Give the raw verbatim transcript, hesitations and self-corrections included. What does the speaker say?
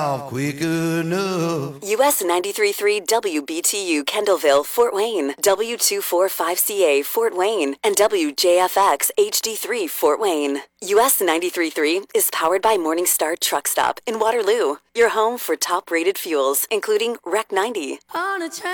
quick enough. U S ninety-three point three W B T U Kendallville, Fort Wayne, W two forty-five C A Fort Wayne, and W J F X H D three Fort Wayne. U S ninety-three point three is powered by Morningstar Truck Stop in Waterloo, your home for top-rated fuels, including Rec ninety. On a